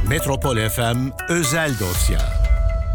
Metropol FM özel dosya.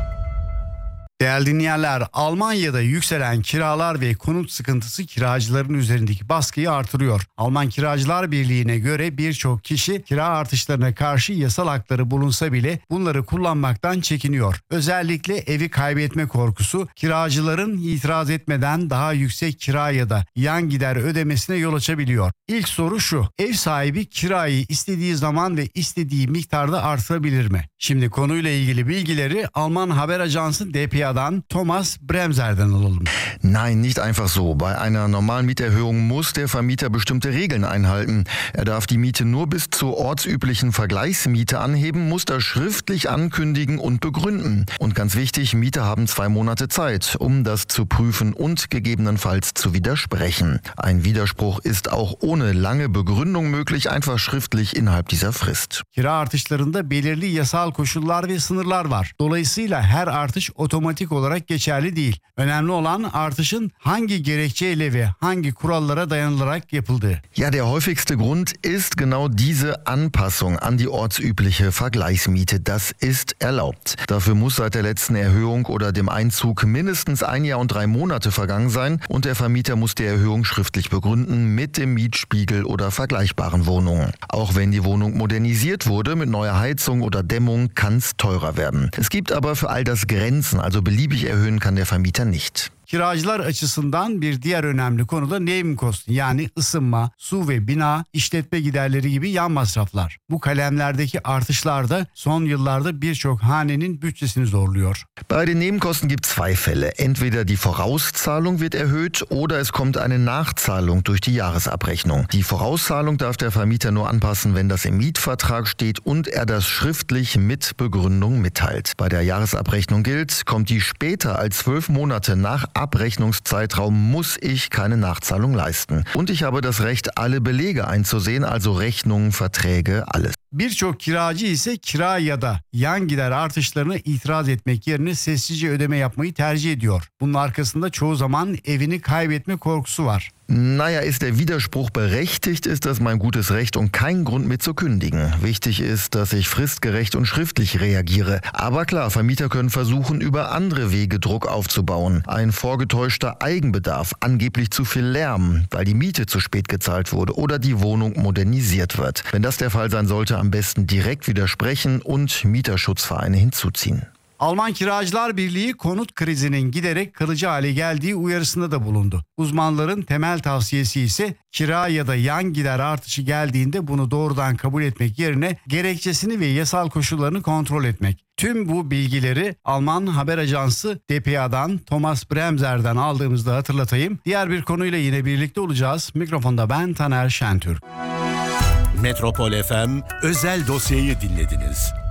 Değerli dinleyenler, Almanya'da yükselen kiralar ve konut sıkıntısı kiracıların üzerindeki baskıyı artırıyor. Alman Kiracılar Birliği'ne göre birçok kişi kira artışlarına karşı yasal hakları bulunsa bile bunları kullanmaktan çekiniyor. Özellikle evi kaybetme korkusu kiracıların itiraz etmeden daha yüksek kira ya da yan gider ödemesine yol açabiliyor. İlk soru şu: ev sahibi kirayı istediği zaman ve istediği miktarda artırabilir mi? Şimdi konuyla ilgili bilgileri Alman haber ajansı dpa'dan Thomas Bremser'den alalım. Nein, nicht einfach so. Bei einer normalen Mieterhöhung muss der Vermieter bestimmte Regeln einhalten. Er darf die Miete nur bis zur ortsüblichen Vergleichsmiete anheben, muss das schriftlich ankündigen und begründen. Und ganz wichtig, Mieter haben 2 Monate Zeit, um das zu prüfen und gegebenenfalls zu widersprechen. Ein Widerspruch ist auch ohne lange Begründung möglich, einfach schriftlich innerhalb dieser Frist. Kira artışlarında belirli yasal koşullar ve sınırlar var. Dolayısıyla her artış otomatik olarak geçerli değil. Önemli olan artışın hangi gerekçeyle ve hangi kurallara dayanılarak yapıldığı. Ja, der häufigste Grund ist genau diese Anpassung an die ortsübliche Vergleichsmiete. Das ist erlaubt. Dafür muss seit der letzten Erhöhung oder dem Einzug mindestens 1 Jahr und 3 Monate vergangen sein und der Vermieter muss die Erhöhung schriftlich begründen mit dem Mietspiegel oder vergleichbaren Wohnungen. Auch wenn die Wohnung modernisiert wurde mit neuer Heizung oder Dämmung, kann es teurer werden. Es gibt aber für all das Grenzen, also beliebig erhöhen kann der Vermieter nicht. Kiracılar açısından bir diğer önemli konu da Nebenkosten, yani ısınma, su ve bina, işletme giderleri gibi yan masraflar. Bu kalemlerdeki artışlar da son yıllarda birçok hanenin bütçesini zorluyor. Bei den Nebenkosten gibt es 2 Fälle. Entweder die Vorauszahlung wird erhöht oder es kommt eine Nachzahlung durch die Jahresabrechnung. Die Vorauszahlung darf der Vermieter nur anpassen, wenn das im Mietvertrag steht und er das schriftlich mit Begründung mitteilt. Bei der Jahresabrechnung gilt, kommt die später als 12 Monate nach Abrechnungszeitraum, muss ich keine Nachzahlung leisten. Und ich habe das Recht, alle Belege einzusehen, also Rechnungen, Verträge, alles. Birçok kiracı ise kira ya da yan gider artışlarına itiraz etmek yerine sessizce ödeme yapmayı tercih ediyor. Bunun arkasında çoğu zaman evini kaybetme korkusu var. Naja, ist der Widerspruch berechtigt, ist das mein gutes Recht und kein Grund mit zu kündigen. Wichtig ist, dass ich fristgerecht und schriftlich reagiere. Aber klar, Vermieter können versuchen, über andere Wege Druck aufzubauen. Ein vorgetäuschter Eigenbedarf, angeblich zu viel Lärm, weil die Miete zu spät gezahlt wurde oder die Wohnung modernisiert wird. Wenn das der Fall sein sollte, am besten direkt widersprechen und Mieterschutzvereine hinzuziehen. Alman Kiracılar Birliği konut krizinin giderek kalıcı hale geldiği uyarısında da bulundu. Uzmanların temel tavsiyesi ise kira ya da yan gider artışı geldiğinde bunu doğrudan kabul etmek yerine gerekçesini ve yasal koşullarını kontrol etmek. Tüm bu bilgileri Alman haber ajansı dpa'dan Thomas Bremser'den aldığımızda hatırlatayım. Diğer bir konuyla yine birlikte olacağız. Mikrofonda ben Taner Şentürk. Metropol FM özel dosyayı dinlediniz.